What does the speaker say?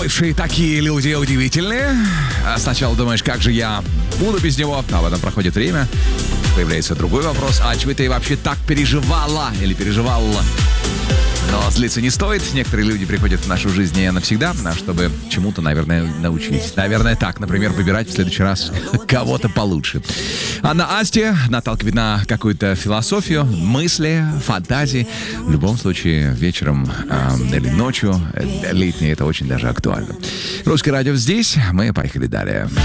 Бывшие такие люди удивительные. Сначала думаешь, как же я буду без него, а потом проходит время. Появляется другой вопрос. А чего ты вообще так переживала или переживал? Но злиться не стоит. Некоторые люди приходят в нашу жизнь не навсегда, чтобы чему-то, наверное, научить. Наверное, так. Например, выбирать в следующий раз кого-то получше. А на Асте наталкивает на какую-то философию, мысли, фантазии. В любом случае, вечером или ночью, летнее, это очень даже актуально. Русское радио здесь. Мы поехали далее.